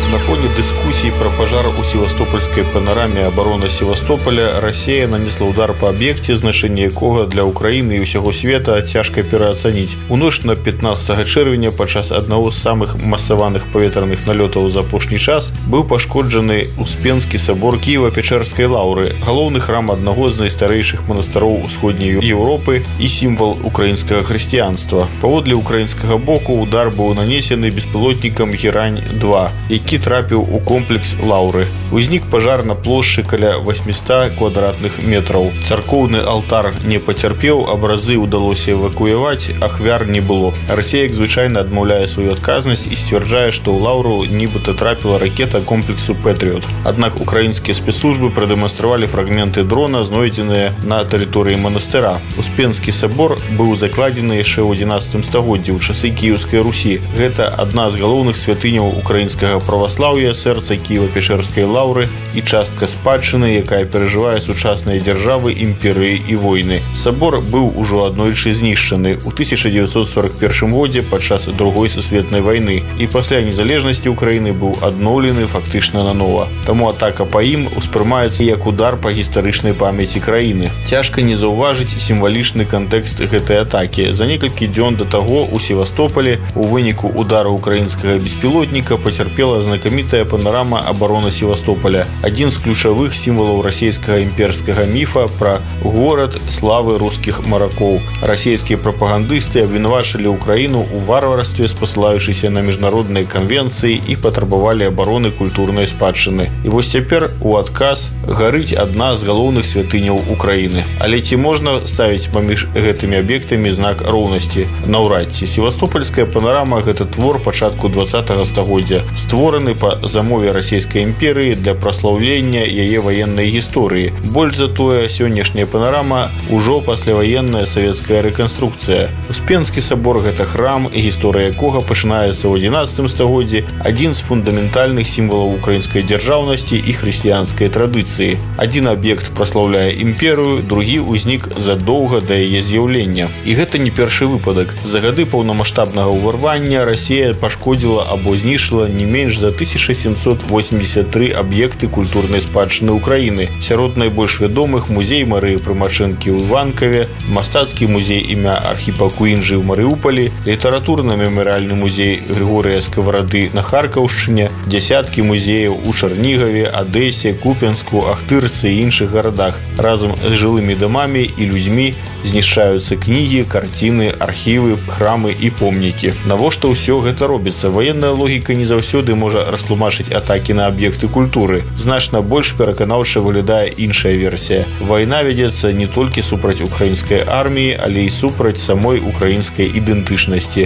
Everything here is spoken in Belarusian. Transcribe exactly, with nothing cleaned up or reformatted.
На фоне дискуссий про пожар у севастопольской панораме обороны Севастополя Россия нанесла удар по объекте, значение якога для Украины и всего света тяжко переоценить. У ноч на пятнадцатого чэрвеня падчас одного з самых масаваных паветраных налётаў за апошні час быў пашкоджаны Успенскі собор Кіева-Печерскай лаўры, галоўны храм аднаго з найстарэйшых манастыроў усходняй Еўропы і сімвал украінскага хрысціянства. Паводле украінскага боку удар быў нанесены беспілотнікам Герань два, які трапіў у комплекс лаўры. Узнік пажар на плошчы каля восьмісот квадратных метраў. Царкоўны алтар не пацярпеў, абразы ўдалося эвакуяваць, ахвяр не было. Расія, як звычайна, адмаўляе сваю адказнасць і сцвярджае, што ў лаўру нібыта трапіла ракета комплексу Пэтрыот. Аднак украінскія спецслужбы прадэманстравалі фрагменты дрона, знойдзеныя на тэрыторыі манастыра. Успенскі сабор быў закладзены яшчэ ў адзінаццатым стагоддзі ў часы Кіеўскай Русі. Гэта адна з галоўных святыняў украінскага праваслаўя, сэрца Кіева-Печерскай лаўры і частка спадчыны, якая перажывае сучасныя дзяржавы, імперыі і войны. Сабор быў ужо аднойчы знішчаны ў тысяча дзевяцьсот сорок першым годзе падчас другой сусветнай вайны і пасля незалежнасці Украіны быў адноўлены фактычна нанова. Таму атака па ім успрымаецца як удар па гістарычнай памяці краіны. Цяжка не заўважыць сімвалічны кантэкст гэтай атакі. За некалькі дзён да таго у Севастополі у выніку удара украінскага беспілотніка пацярпела знакамітая панорама обороны Севастополя, адзін з ключавых сімвалаў расійскага імперскага міфа пра горад славы рускіх маракоў. Расійскія прапагандысты абвінавачылі Украіну ў варварстве, спасылаючыся на міжнародныя канвенцыі і патрабавалі абароны культурнай спадчыны. І вось цяпер у адказ гарыць адна з галоўных святыняў Украіны. Але ці можна ставіць паміж гэтымі аб'ектамі знак роўнасці? Наўрад ці. Севастопольская панорама – гэта твор пачатку дваццатага стагоддзя, створаны па замове расійскай імперыі для праслаўлення яе ваеннай гісторыі. Больш за тое, сённяшняя панорама ўжо пасляваенная савецкая рэканструкцыя. Успенскі сабор – гэта храм, гісторыя якога пачынаецца ў адзінаццатым стагоддзі, адзін з фундаментальных сімвалаў украінскай дзяржаўнасці і хрысціянскай традыцыі. Адзін аб'ект праслаўляе імперыю, другі ўзнік задоўга да яе з'яўлення. І гэта не першы выпадак. За гады паўнамаштабнага ўварвання Расія пашкодзіла або знішчыла не менш за тысяча сямсот восемьдесят три аб'екты культурнай спадчыны Украіны. Сярод найбольш вядомых музей Марыі Прымачэнкі ў Іванкаве, мастацкі музей імя Архіпа Куінджы ў Марыуполі, літаратурна-мемарыяльны музей Григорія Скаварады на Харкаўшчыне, дзясяткі музеяў у Чарнігове, Адэсе, Купенску, Ахтырцы і іншых гарадах. Разам з жылымі дамамі і людзьмі знішчаюцца кнігі, карціны, архівы, храмы і помнікі. Навошта ўсё гэта робіцца? Ваенная логіка не заўсёды можа растлумачыць атакі на аб'екты культуры. Значна больш пераканаўча выглядае іншая версія. Вайна вядзецца не толькі супраць украінскай арміі, але і супраць самой украінскай ідэнтычнасці.